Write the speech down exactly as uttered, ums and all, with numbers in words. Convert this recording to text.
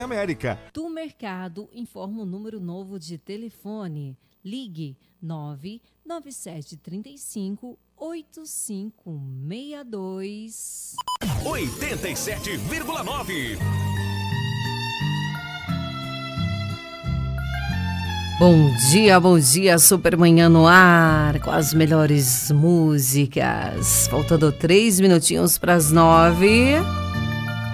América. Do Mercado informa o número novo de telefone. Ligue nove nove sete três cinco oito cinco seis dois. oitenta e sete vírgula nove. Bom dia, bom dia, Supermanhã no ar, com as melhores músicas. Faltando três minutinhos para as nove.